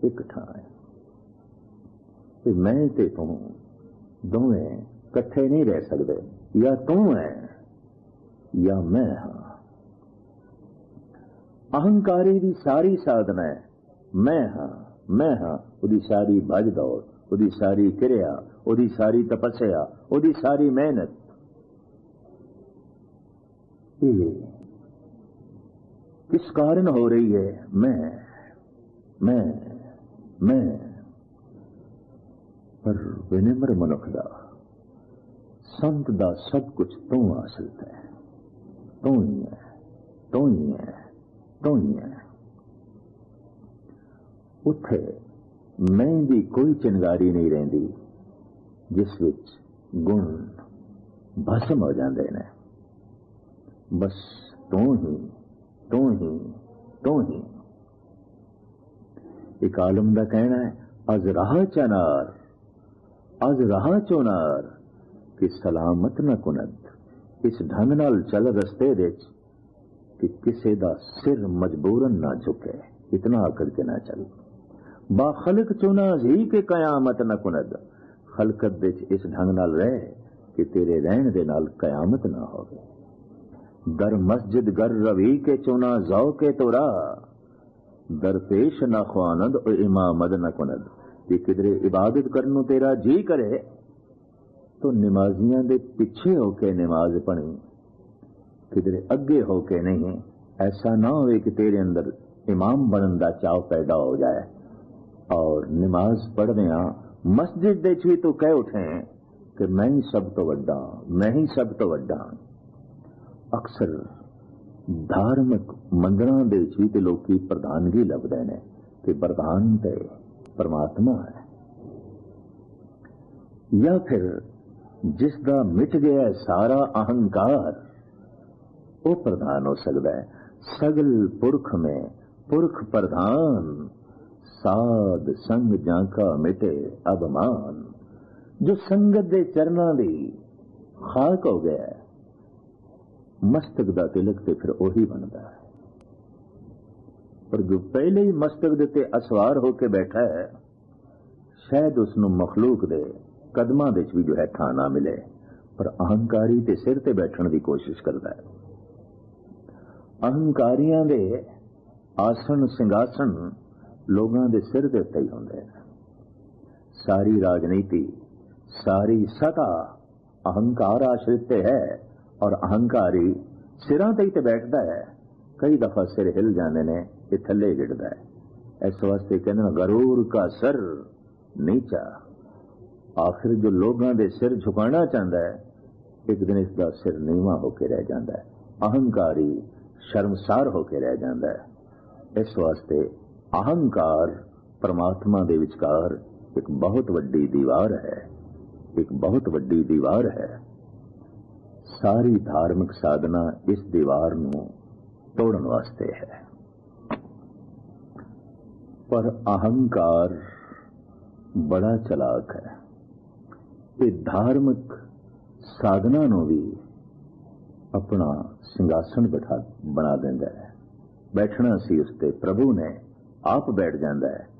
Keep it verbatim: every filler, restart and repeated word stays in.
एक थां है। ते मैं ते तू दोवें कट्ठे नहीं रह सकते, या तू है या मैं हाँ। अहंकारी की सारी साधना है मैं हाँ मैं हाँ, उदी सारी भज दौड़, उदी सारी क्रिया, उदी सारी तपस्या, उदी सारी मेहनत ये किस कारण हो रही है? मैं मैं मैं पर विनिम्र मनुख दा संत दा सब कुछ तू हासिल है, तू ही है, तू ही है, तू ही है। उत्थे मैं दी कोई चिंगारी नहीं रहिंदी जिस विच गुण भस्म हो जाते हैं। बस तू ही तू ही तू ही। एक आलम का कहना है अज राह चनार अज राह चोनार कि सलामत न कुनद। इस ढंग नाल चल रस्ते विच कि किसे दा सिर मजबूरन ना झुके, इतना आकर के ना चल। बाखलक चुना जी के कयामत न कुनद। खलकत विच इस ढंग नाल रह कि तेरे रहन दे नाल कयामत ना होवे। दर मस्जिद गर रवी के चुना जौ के तोरा दरपेश न ख्वानद और इमामद न कुनद। कि किधरे इबादत करनू तेरा जी करे तो नमाजियां दे पिछे होके नमाज पढ़ी, किधरे अगे होके नहीं। ऐसा ना हो कि तेरे अंदर इमाम बनन दा चाव पैदा हो जाए और नमाज पढ़ने मस्जिद दे भी तो कह उठे कि मैं ही सब तो वड्डा, मैं ही सब तो वड्डा। अक्सर धार्मिक मंदिरां दे भी तो लोग प्रधानगी लभदे ने कि प्रधान ते परमात्मा है, या फिर जिसका मिट गया सारा अहंकार वो प्रधान हो सकता है। सगल पुरख में पुरख प्रधान साध संग जाका मिटे अभिमान। जो संगत दे चरना दी खाक हो गया मस्तक दा तिलक ते फिर ओही बनता है। पर जो पहले ही मस्तक दे ते असवार होके बैठा है शायद उसनु मखलूक दे कदमां दे भी जो है थां ना मिले, पर अहंकारी ते सिर ते बैठण की कोशिश करता है। अहंकारियां दे आसन सिंघासन लोगों के सिर के उत्ते ही होंदे। सारी राजनीति सारी सत्ता अहंकार आश्रित है और अहंकारी सिरां ते ही ते बैठता है। कई दफा सिर हिल जाने ने ये थले गिरता है। इस वास्ते कहते गरूर का सर नीचा। आखिर जो लोगों के सिर झुकाना चाहता है एक दिन इसका सिर नीवा होकर रह जाता है। अहंकारी शर्मसार होकर रह जाता है। इस वास्ते अहंकार परमात्मा दे विचकार एक बहुत वड्डी दीवार है, एक बहुत वड्डी दीवार है। सारी धार्मिक साधना इस दीवार नू तोड़न वास्ते है। पर अहंकार बड़ा चलाक है। ये धार्मिक साधना नू भी अपना सिंघासन बैठा बना देंदा है। बैठना सी उसते प्रभु ने आप बैठ जाता है।